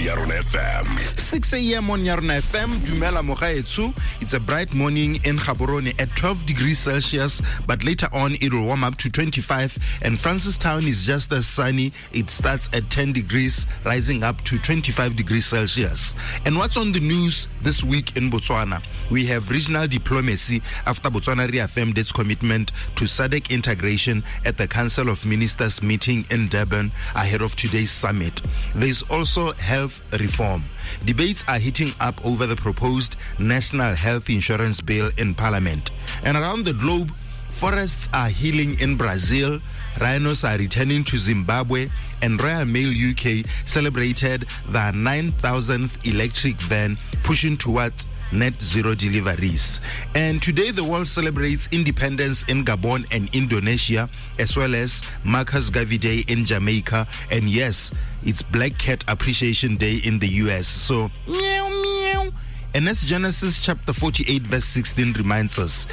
Yarona FM. 6 a.m. on Yarona FM. Dumela Mogaetsu. It's a bright morning in Gaborone at 12 degrees Celsius, but later on it will warm up to 25. And Francistown is just as sunny. It starts at 10 degrees, rising up to 25 degrees Celsius. And what's on the news this week in Botswana? We have regional diplomacy after Botswana reaffirmed its commitment to SADC integration at the Council of Ministers meeting in Durban ahead of today's summit. There's also health reform. Debates are heating up over the proposed National Health Insurance Bill in Parliament. And around the globe, forests are healing in Brazil, rhinos are returning to Zimbabwe, and Royal Mail UK celebrated their 9,000th electric van, pushing towards net zero deliveries. And today the world celebrates independence in Gabon and Indonesia, as well as Marcus Garvey Day in Jamaica. And yes, it's Black Cat Appreciation Day in the US. So, meow, meow. And as Genesis chapter 48 verse 16 reminds us,